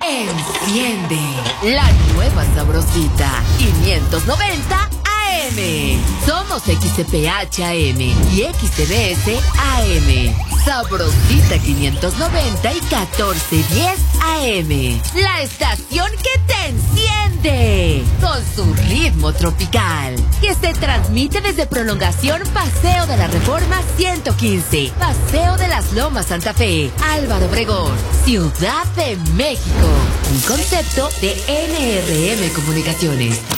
Enciende la nueva sabrosita 590 AM. Somos XCPH AM y XTBS AM. Sabrosita 590 y 1410 AM. La estación que te enciende con su ritmo tropical. Que se transmite desde Prolongación Paseo de la Reforma 115. Paseo de las Lomas Santa Fe. Álvaro Obregón, Ciudad de México. Un concepto de NRM Comunicaciones.